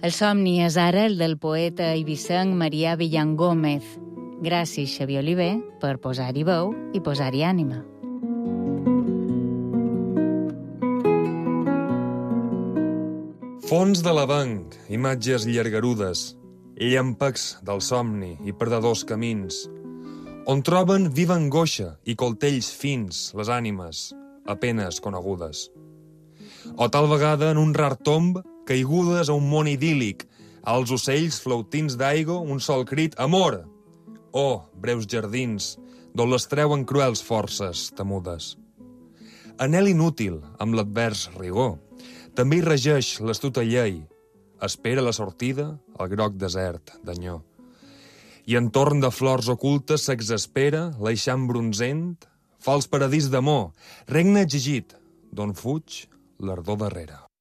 El somni és ara el del poeta eivissenc Marià Villan Gómez. Gràcies, Xavier Oliver, per posar-hi veu i posar-hi ànima. Fons de l'avenc, imatges llargarudes, llampecs del somni i perdedors camins, on troben viva angoixa i coltells fins les ànimes, apenes conegudes. O tal vegada en un rar tomb, caigudes a un món idíl·lic, als ocells flautins d'aigua un sol crit «Amor!» o breus jardins, d'on les treuen cruels forces temudes. Anhel inútil, amb l'advers rigor, també hi regeix l'astuta llei, espera la sortida al groc desert d'Anyó. I entorn de flors ocultes s'exaspera l'eixam bronzent, fals paradís d'amor, regne exigit, d'on fuig l'ardor darrere.